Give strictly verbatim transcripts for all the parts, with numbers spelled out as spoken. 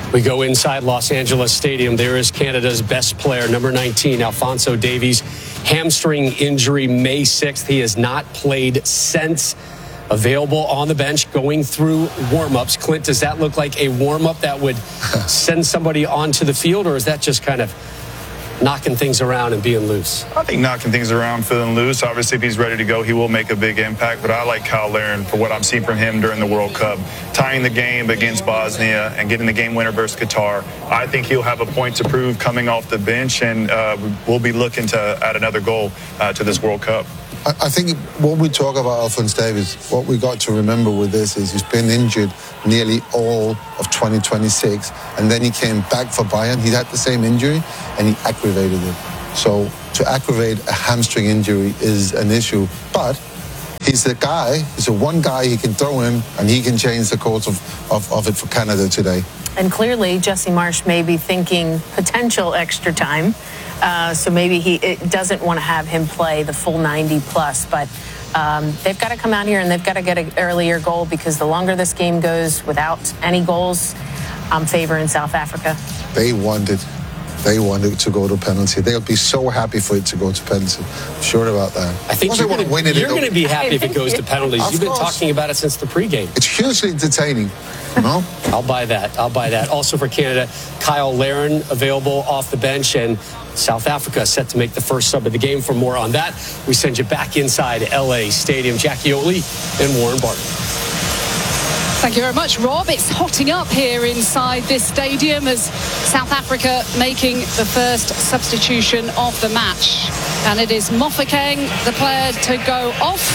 We go inside Los Angeles Stadium. There is Canada's best player, number nineteen, Alphonso Davies. Hamstring injury May sixth. He has not played since. Available on the bench, going through warm-ups. Clint, does that look like a warm-up that would send somebody onto the field, or is that just kind of knocking things around and being loose? I think knocking things around, feeling loose. Obviously, if he's ready to go, he will make a big impact. But I like Cyle Larin for what I've seen from him during the World Cup. Tying the game against Bosnia and getting the game winner versus Qatar. I think he'll have a point to prove coming off the bench, and uh, we'll be looking to add another goal uh, to this World Cup. I think when we talk about Alphonso Davies, what we got to remember with this is he's been injured nearly all of twenty twenty-six, and then he came back for Bayern. He had the same injury, and he aggravated it. So to aggravate a hamstring injury is an issue, but he's the guy, he's the one guy he can throw in, and he can change the course of, of, of it for Canada today. And clearly, Jesse Marsch may be thinking potential extra time. Uh, so maybe he it doesn't want to have him play the full ninety plus, but um, they've got to come out here and they've got to get an earlier goal, because the longer this game goes without any goals, I'm favoring South Africa. They wanted, they wanted to go to penalty. They'll be so happy for it to go to penalty. I'm sure about that. I think Once you're going win it, to be happy if it goes to penalties. Of You've been course. talking about it since the pregame. It's hugely entertaining. No? I'll buy that. I'll buy that. Also for Canada, Cyle Larin available off the bench, and South Africa set to make the first sub of the game. For more on that, we send you back inside L A Stadium. Jackie Oley and Warren Barton. Thank you very much, Rob. It's hotting up here inside this stadium as South Africa making the first substitution of the match. And it is Mofokeng, the player to go off.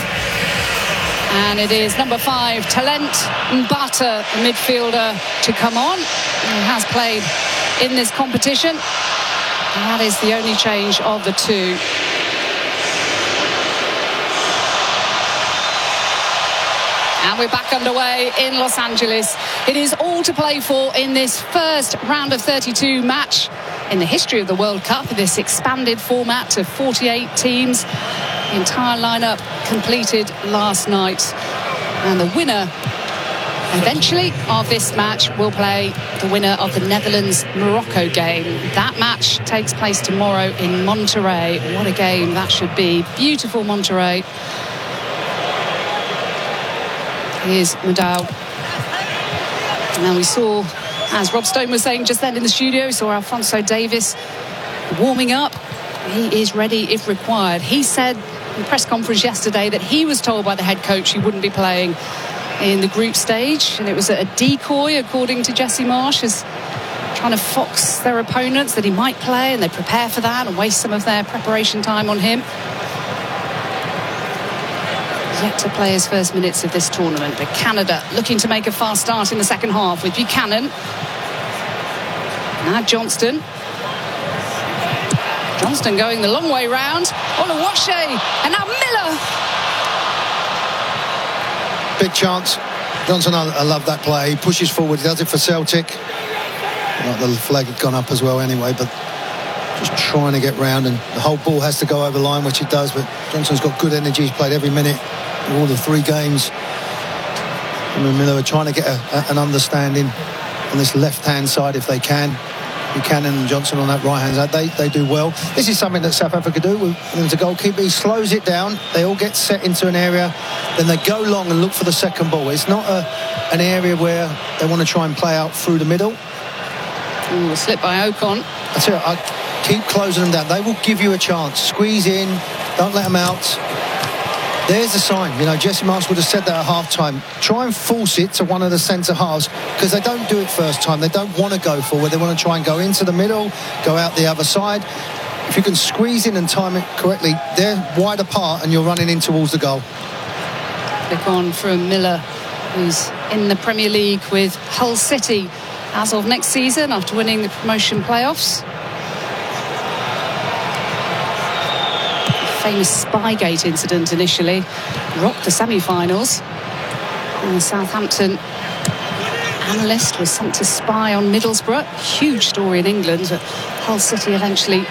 And it is number five, Talent Mbata, the midfielder, to come on. He has played in this competition. And that is the only change of the two. And we're back underway in Los Angeles. It is all to play for in this first round of thirty-two match in the history of the World Cup, this expanded format to forty-eight teams. The entire lineup completed last night. And the winner, eventually, of this match will play the winner of the Netherlands-Morocco game. That match takes place tomorrow in Monterrey. What a game that should be. Beautiful Monterrey. Here's Madao. Now we saw, as Rob Stone was saying just then in the studio, we saw Alphonso Davies warming up. He is ready if required. He said in the press conference yesterday that he was told by the head coach he wouldn't be playing in the group stage, and it was a decoy, according to Jesse Marsch, as trying to fox their opponents that he might play, and they prepare for that and waste some of their preparation time on him. Yet to play his first minutes of this tournament, but Canada looking to make a fast start in the second half with Buchanan. Now Johnston. Johnston going the long way round. Oluwaseun, and now Miller. Big chance. Johnson, I, I love that play. He pushes forward. He does it for Celtic. Like the flag had gone up as well anyway, but just trying to get round, and the whole ball has to go over the line, which it does. But Johnson's got good energy. He's played every minute, all the three games. And Miller are trying to get a, a, an understanding on this left-hand side if they can. Buchanan and Johnson on that right-hand side, they, they do well. This is something that South Africa do. There's a goalkeeper, he slows it down. They all get set into an area, then they go long and look for the second ball. It's not a, an area where they want to try and play out through the middle. Ooh, a slip by Ocon. I tell you, I keep closing them down. They will give you a chance. Squeeze in, don't let them out. There's a sign. You know, Jesse Marsch would have said that at half-time. Try and force it to one of the centre halves, because they don't do it first time. They don't want to go forward. They want to try and go into the middle, go out the other side. If you can squeeze in and time it correctly, they're wide apart and you're running in towards the goal. Click on from Miller, who's in the Premier League with Hull City as of next season after winning the promotion playoffs. Famous Spygate incident initially rocked the semi-finals, and the Southampton analyst was sent to spy on Middlesbrough. Huge story in England, but Hull City eventually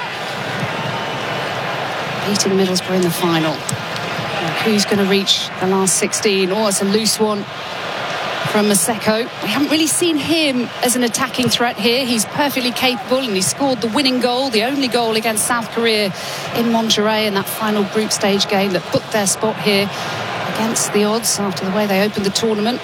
beating Middlesbrough in the final. And who's going to reach the last sixteen? Oh, it's a loose one from Maseko. We haven't really seen him as an attacking threat here. He's perfectly capable, and he scored the winning goal, the only goal against South Korea in Monterrey in that final group stage game that booked their spot here against the odds after the way they opened the tournament.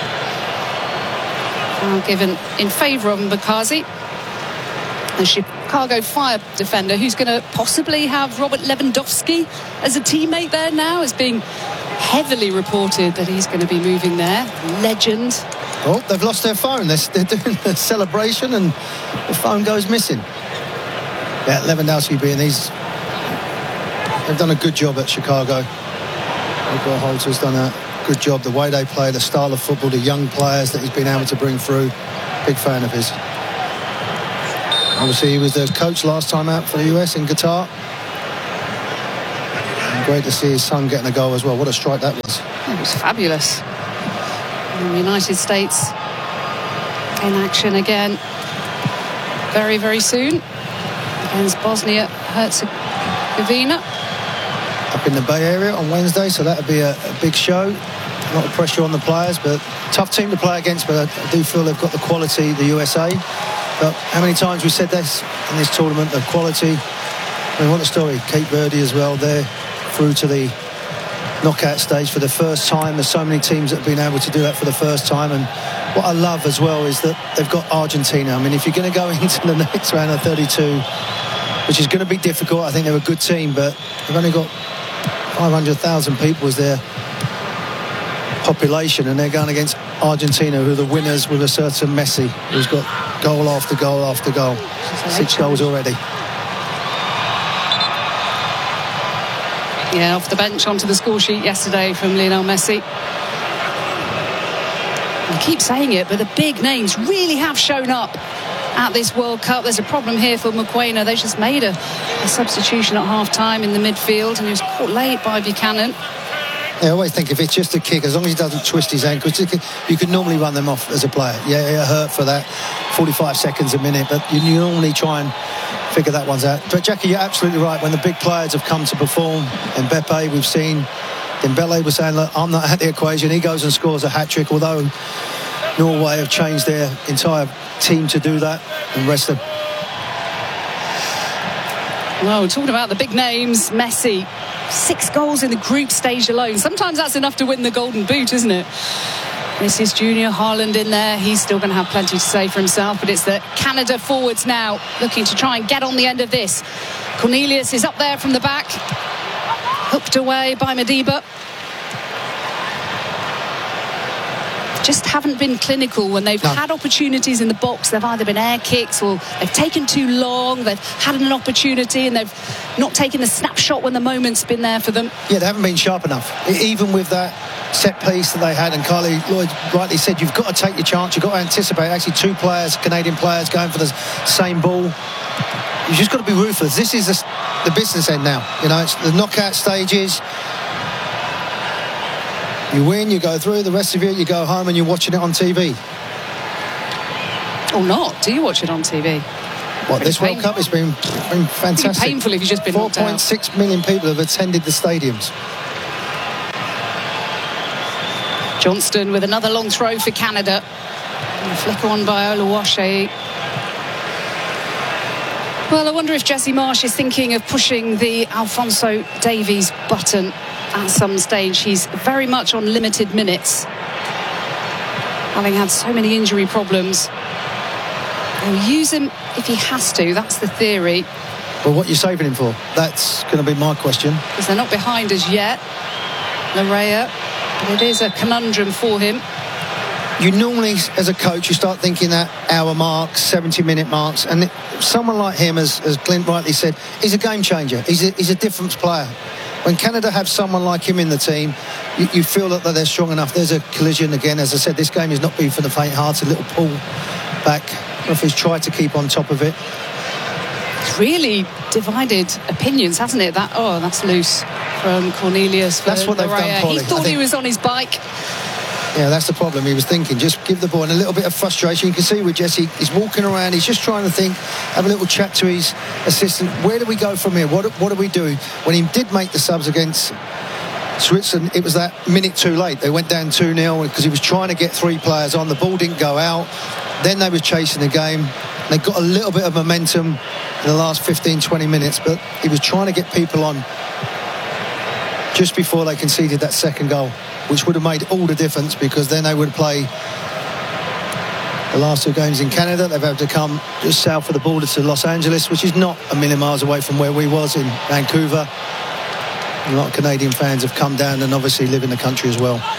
Foul given in favour of Mbakazi. The Chicago Fire defender, who's going to possibly have Robert Lewandowski as a teammate there now. It's being heavily reported that he's going to be moving there. Legend. Oh, they've lost their phone. They're, they're doing a celebration and the phone goes missing. Yeah, Lewandowski being these... They've done a good job at Chicago. Igor Holter's done a good job. The way they play, the style of football, the young players that he's been able to bring through. Big fan of his. Obviously, he was the coach last time out for the U S in Qatar. And great to see his son getting a goal as well. What a strike that was. It was fabulous. And the United States in action again very, very soon against Bosnia-Herzegovina. Up in the Bay Area on Wednesday, so that'll be a, a big show. A lot of pressure on the players, but tough team to play against, but I, I do feel they've got the quality, the U S A. But how many times we said this in this tournament, the quality. I mean, what a story. Cape Verde as well, they're through to the knockout stage for the first time. There's so many teams that have been able to do that for the first time, and what I love as well is that they've got Argentina. I mean, if you're going to go into the next round of thirty-two, which is going to be difficult, I think they're a good team, but they've only got five hundred thousand people as their population, and they're going against Argentina, who are the winners with a certain Messi, who's got goal after goal after goal. Six goals already. Yeah, off the bench onto the score sheet yesterday from Lionel Messi. I keep saying it, but the big names really have shown up at this World Cup. There's a problem here for Mokoena. They just made a, a substitution at half-time in the midfield, and he was caught late by Buchanan. Yeah, I always think if it's just a kick, as long as he doesn't twist his ankles, you could normally run them off as a player. Yeah, it hurt for that forty-five seconds a minute, but you normally try and figure that one's out. But Jackie, you're absolutely right. When the big players have come to perform, Mbappe, we've seen Dembele was saying, look, I'm not at the equation. He goes and scores a hat-trick, although Norway have changed their entire team to do that, and rest of... Well, talking about the big names, Messi, six goals in the group stage alone. Sometimes that's enough to win the Golden Boot, isn't it? This is Junior Haaland in there. He's still going to have plenty to say for himself, but it's the Canada forwards now looking to try and get on the end of this. Cornelius is up there from the back, hooked away by Madiba. Just haven't been clinical when they've no. had opportunities in the box. They've either been air kicks or they've taken too long. They've had an opportunity and they've not taken the snapshot when the moment's been there for them. Yeah, they haven't been sharp enough. Even with that set piece that they had, and Carly Lloyd rightly said, you've got to take your chance. You've got to anticipate. Actually, two players, Canadian players, going for the same ball. You've just got to be ruthless. This is the, the business end now. You know, it's the knockout stages. You win, you go through. The rest of you, you go home and you're watching it on T V. Or not? Do you watch it on T V? What, this World Cup? It's been, been fantastic. Pretty painful if you've just been knocked out. four point six million people have attended the stadiums. Johnston with another long throw for Canada. And a flicker on by Oluwaseyi. Well, I wonder if Jesse Marsch is thinking of pushing the Alphonso Davies button at some stage. He's very much on limited minutes, having had so many injury problems. He'll use him if he has to. That's the theory. Well, what are you saving him for? That's going to be my question. Because they're not behind us yet, Larea. But it is a conundrum for him. You normally, as a coach, you start thinking that hour marks, seventy minute marks, and it, someone like him, as, as Clint rightly said, he's a game changer. He's a, he's a difference player. When Canada have someone like him in the team, you, you feel that, that they're strong enough. There's a collision again. As I said, this game is not being for the faint-hearted. A little pull back. Referee's tried to keep on top of it. It's really divided opinions, hasn't it? That oh, that's loose from Cornelius. That's what they've done, Polly. He thought he was on his bike. Yeah, that's the problem. He was thinking, just give the ball, and a little bit of frustration. You can see with Jesse, he's walking around, he's just trying to think, have a little chat to his assistant. Where do we go from here? What, what do we do? When he did make the subs against Switzerland, it was that minute too late. They went down two nil because he was trying to get three players on. The ball didn't go out. Then they were chasing the game. They got a little bit of momentum in the last fifteen, twenty minutes, but he was trying to get people on just before they conceded that second goal, which would have made all the difference, because then they would play the last two games in Canada. They've had to come just south of the border to Los Angeles, which is not a million miles away from where we was in Vancouver. A lot of Canadian fans have come down and obviously live in the country as well.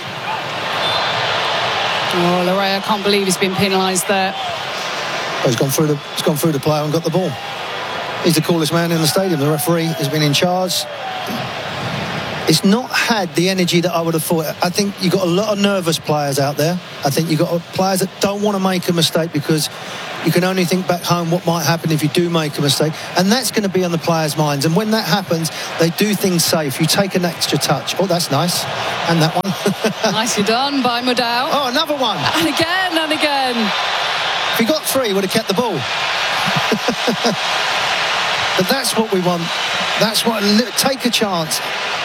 Oh, Larrea, I can't believe he's been penalised there. Oh, he's gone through the he's gone through the player and got the ball. He's the coolest man in the stadium. The referee has been in charge. It's not had the energy that I would have thought. I think you've got a lot of nervous players out there. I think you've got players that don't want to make a mistake, because you can only think back home what might happen if you do make a mistake. And that's going to be on the players' minds. And when that happens, they do things safe. You take an extra touch. Oh, that's nice. And that one. Nicely done by Mudau. Oh, another one. And again and again. If he got three, he would have kept the ball. But that's what we want. That's what... Take a chance.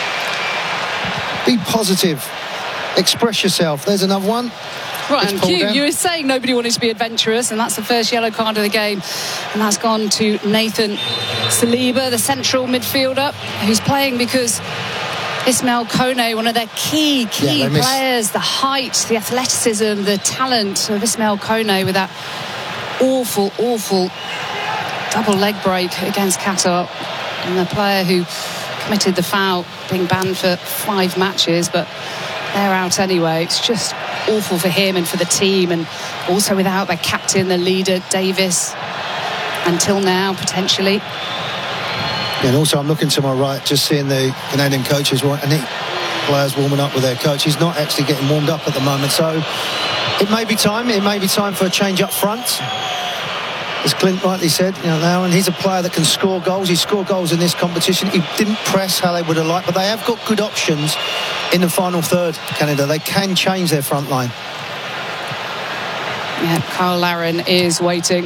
Be positive. Express yourself. There's another one. Right, and Q, you were saying nobody wanted to be adventurous, and that's the first yellow card of the game. And that's gone to Nathan Saliba, the central midfielder, who's playing because Ismail Kone, one of their key, key yeah, players, the height, the athleticism, the talent of Ismail Kone, with that awful, awful double leg break against Qatar. And the player who committed the foul being banned for five matches, but they're out anyway. It's just awful for him and for the team, and also without their captain, the leader, Davis, until now, potentially. Yeah, and also I'm looking to my right, just seeing the Canadian coaches, and the players warming up with their coach. He's not actually getting warmed up at the moment, so it may be time. It may be time for a change up front, as Clint rightly said, you know, now, and he's a player that can score goals. He scored goals in this competition. He didn't press how they would have liked, but they have got good options in the final third, Canada. They can change their front line. Yeah, Cyle Larin is waiting.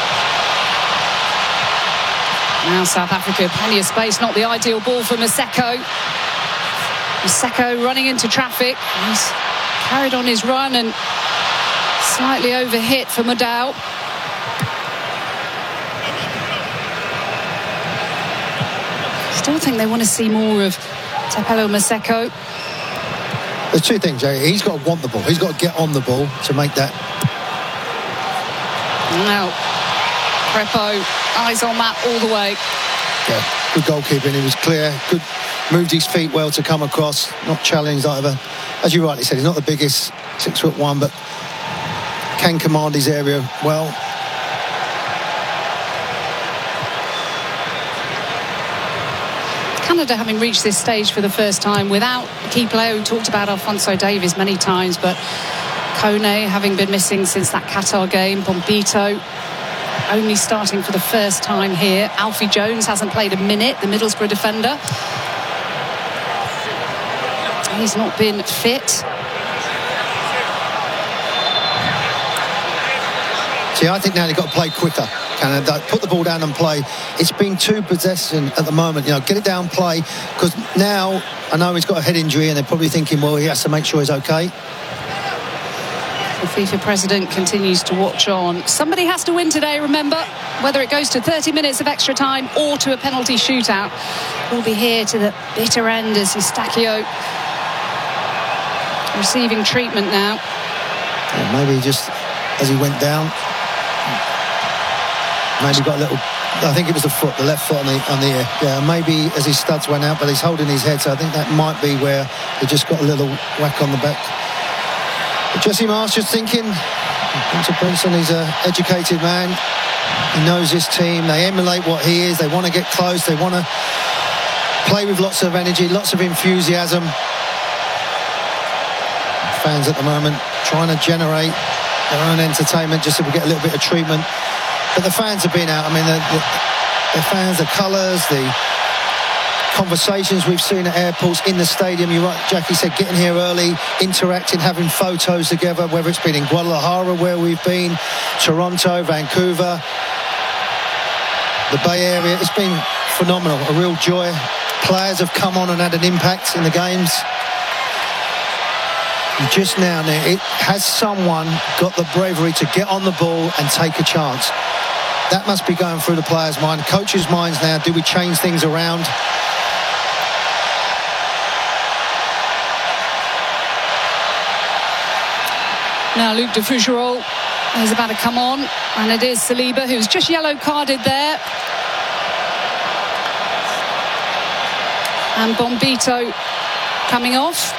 Now South Africa, plenty of space. Not the ideal ball for Maseko. Maseko running into traffic. He's carried on his run and slightly overhit for Mudau. Still think they want to see more of Tepelo Maseko. There's two things, Jerry. He's got to want the ball. He's got to get on the ball to make that. Now, Crepeau, eyes on that all the way. Yeah, good goalkeeping. He was clear. Good, moved his feet well to come across. Not challenged either. As you rightly said, he's not the biggest, six foot one, but can command his area well. Canada having reached this stage for the first time without a key player. We talked about Alphonso Davies many times, but Kone having been missing since that Qatar game. Bombito only starting for the first time here. Alfie Jones hasn't played a minute, the Middlesbrough defender. He's not been fit. See, I think now they've got to play quicker. Canada, put the ball down and play. It's been too possession at the moment. You know, get it down, play. Because now, I know he's got a head injury, and they're probably thinking, well, he has to make sure he's okay. The FIFA president continues to watch on. Somebody has to win today, remember, whether it goes to thirty minutes of extra time or to a penalty shootout. We'll be here to the bitter end as Eustáquio receiving treatment now. Yeah, maybe just as he went down, maybe got a little, I think it was the foot, the left foot on the on the ear. Yeah, maybe as his studs went out, but he's holding his head, so I think that might be where he just got a little whack on the back. But Jesse Marsch just thinking, Hunter Princeton, he's an educated man. He knows his team. They emulate what he is. They want to get close. They want to play with lots of energy, lots of enthusiasm. Fans at the moment trying to generate their own entertainment just so we get a little bit of treatment. But the fans have been out. I mean, the, the, the fans, the colours, the conversations we've seen at airports, in the stadium. You're right, Jackie said, getting here early, interacting, having photos together, whether it's been in Guadalajara where we've been, Toronto, Vancouver, the Bay Area. It's been phenomenal, a real joy. players have come on and had an impact in the games. Just now, it has someone got the bravery to get on the ball and take a chance? That must be going through the players' mind, coaches' minds now. Do we change things around? Now Luc de Fougerolles is about to come on, and it is Saliba who's just yellow carded there. And Bombito coming off.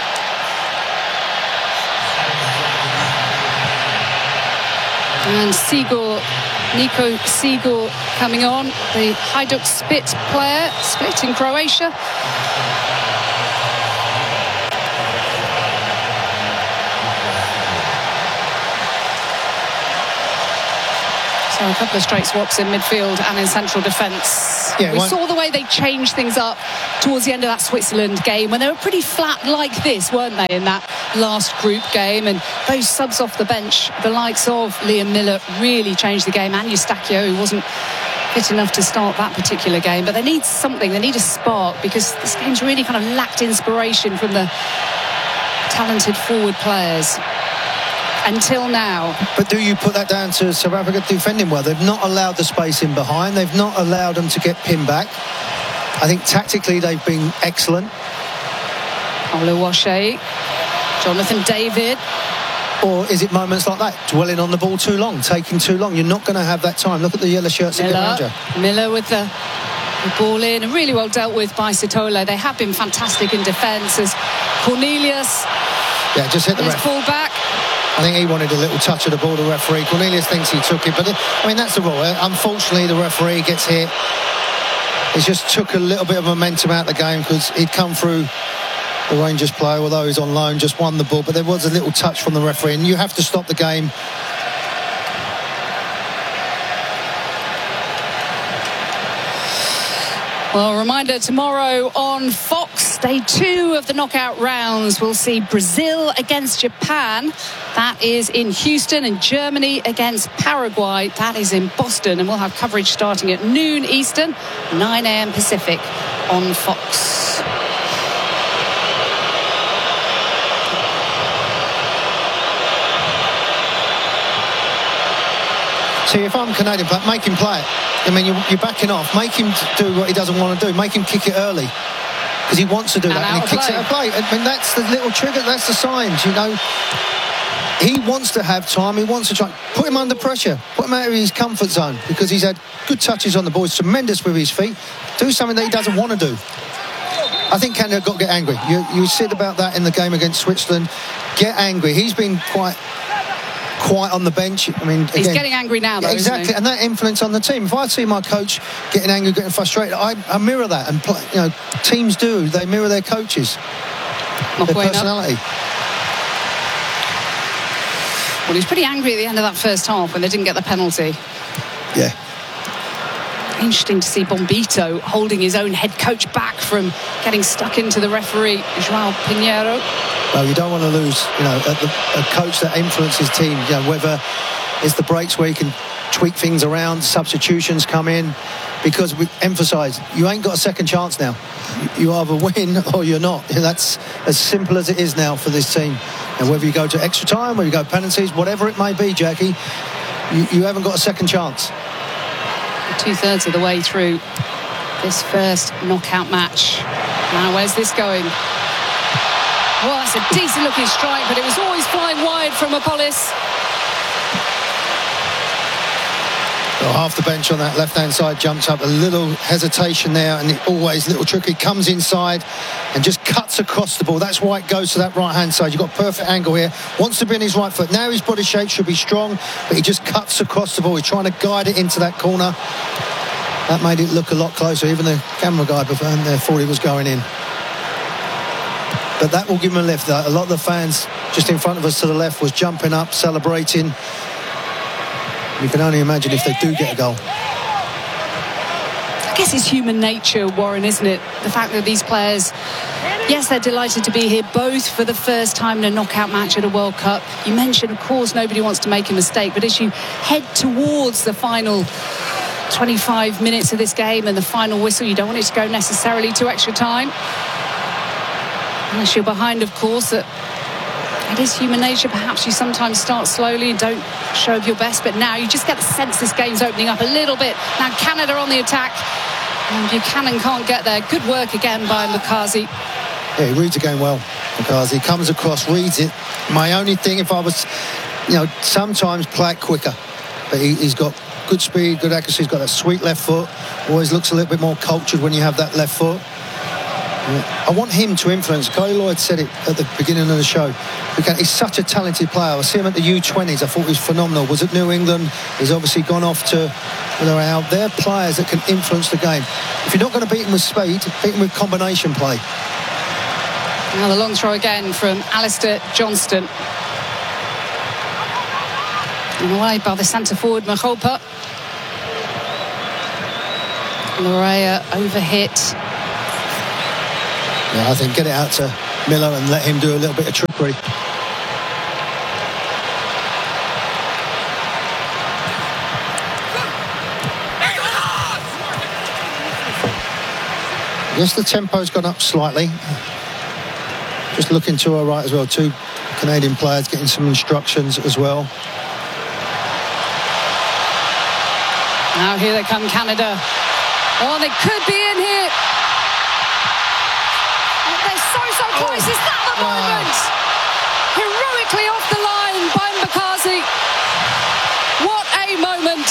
And Sigur, Nico Sigur coming on, the Hajduk Split player, Split in Croatia. So a couple of straight swaps in midfield and in central defence. Yeah, we one... saw the way they changed things up towards the end of that Switzerland game when they were pretty flat like this, weren't they, in that last group game? And those subs off the bench, the likes of Liam Miller, really changed the game. And Eustachio, who wasn't fit enough to start that particular game. But they need something, they need a spark, because this game's really kind of lacked inspiration from the talented forward players until now. But do you put that down to South Africa defending well? They've not allowed the space in behind. They've not allowed them to get pinned back. I think tactically they've been excellent. Oluwaseyi, Jonathan David. Or is it moments like that, dwelling on the ball too long, taking too long? You're not going to have that time. Look at the yellow shirts Miller, that get around you. Miller with the, the ball in, and really well dealt with by Sitola. They have been fantastic in defence as Cornelius yeah, just hit the ref. Ball back. I think he wanted a little touch of the ball, the referee. Cornelius thinks he took it, but it, I mean, that's the rule. Unfortunately, the referee gets hit. He just took a little bit of momentum out of the game because he'd come through the Rangers player, although he's on loan, just won the ball, but there was a little touch from the referee, and you have to stop the game. Well, a reminder, tomorrow on Fox, day two of the knockout rounds, we'll see Brazil against Japan. That is in Houston, and Germany against Paraguay. That is in Boston, and we'll have coverage starting at noon Eastern, nine a.m. Pacific on Fox. See, if I'm Canadian, but make him play it. I mean, you're, you're backing off. Make him do what he doesn't want to do. Make him kick it early because he wants to do and that, and he kicks play. it out of play. I mean, that's the little trigger. That's the signs, you know. He wants to have time. He wants to try. Put him under pressure. Put him out of his comfort zone because he's had good touches on the ball. He's tremendous with his feet. Do something that he doesn't want to do. I think Canada got to get angry. You, you said about that in the game against Switzerland. Get angry. He's been quite... quite on the bench. I mean, again, he's getting angry now, though. Exactly, isn't he? and that influence on the team. If I see my coach getting angry, getting frustrated, I, I mirror that, and play, you know, teams do. They mirror their coaches, Not their personality. Well, he was pretty angry at the end of that first half when they didn't get the penalty. Yeah. Interesting to see Bombito holding his own head coach back from getting stuck into the referee, João Pinheiro. Well, you don't want to lose, you know, a, a coach that influences team. You know, whether it's the breaks where you can tweak things around, substitutions come in, because we emphasise you ain't got a second chance now. You, you either win or you're not. That's as simple as it is now for this team. And whether you go to extra time, whether you go penalties, whatever it may be, Jackie, you, you haven't got a second chance. Two-thirds of the way through this first knockout match. Now, where's this going? Well, that's a decent-looking strike, but it was always flying wide from Apollis. Well, half the bench on that left-hand side jumps up. A little hesitation there, and it always a little tricky. Comes inside and just cuts across the ball. That's why it goes to that right-hand side. You've got perfect angle here. Wants to be on his right foot. Now his body shape should be strong, but he just cuts across the ball. He's trying to guide it into that corner. That made it look a lot closer. Even the camera guy behind there thought he was going in. But that will give him a lift. A lot of the fans just in front of us to the left was jumping up, celebrating. You can only imagine if they do get a goal. I guess it's human nature, Warren, isn't it? The fact that these players, yes, they're delighted to be here, both for the first time in a knockout match at a World Cup. You mentioned, of course, nobody wants to make a mistake, but as you head towards the final twenty-five minutes of this game and the final whistle. You don't want it to go necessarily to extra time. Unless you're behind, of course. That it is human nature. Perhaps you sometimes start slowly and don't show your best. But now you just get the sense this game's opening up a little bit. Now Canada on the attack. And Buchanan can't get there. Good work again by Makazi. Yeah, he reads the game well. Makazi comes across, reads it. My only thing, if I was, you know, sometimes play it quicker. But he, he's got good speed, good accuracy. He's got that sweet left foot. Always looks a little bit more cultured when you have that left foot. I want him to influence. Guy Lloyd said it at the beginning of the show. He's such a talented player. I see him at the U twenties. I thought he was phenomenal. Was at New England. He's obviously gone off to where they're out. They're players that can influence the game. If you're not going to beat him with speed, beat him with combination play. Now the long throw again from Alistair Johnston. And away by the centre forward, Machopa. Lorea overhit. Yeah, I think get it out to Miller and let him do a little bit of trickery. Yes, the tempo's gone up slightly. Just looking to our right as well. Two Canadian players getting some instructions as well. Now here they come, Canada. Oh, they could be in here. Oh, they're so, so close. Oh. Is that the wow. moment? Heroically off the line by Makazi. What a moment.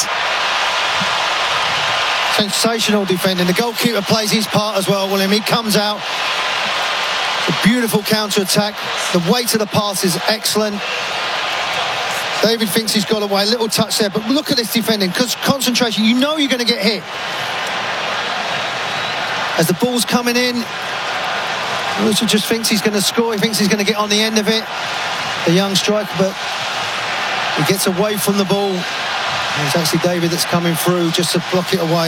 Sensational defending. The goalkeeper plays his part as well, William. He comes out. A beautiful counter-attack. The weight of the pass is excellent. David thinks he's got away. A little touch there. But look at this defending. Because concentration, you know you're going to get hit. As the ball's coming in, Richard just thinks he's going to score. He thinks he's going to get on the end of it. The young striker, but he gets away from the ball. And it's actually David that's coming through just to block it away.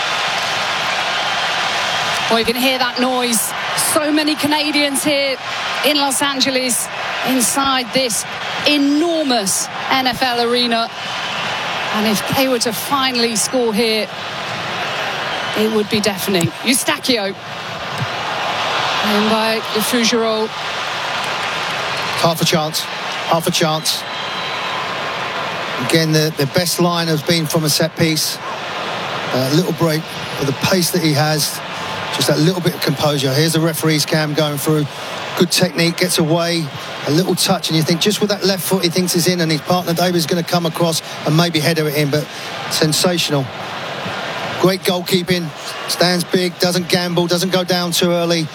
Well, you can hear that noise. So many Canadians here in Los Angeles inside this enormous N F L arena. And if they were to finally score here, it would be deafening. Eustachio. And by the Fougerolles. Half a chance. Half a chance. Again, the, the best line has been from a set piece. A little break with the pace that he has. Just that little bit of composure. Here's the referee's cam going through. Good technique, gets away. A little touch, and you think just with that left foot he thinks he's in, and his partner David's going to come across and maybe header it in, but sensational. Great goalkeeping. Stands big, doesn't gamble, doesn't go down too early.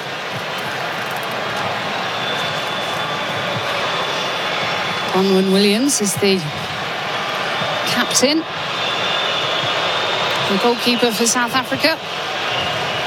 Bronwyn Williams is the captain, the goalkeeper for South Africa.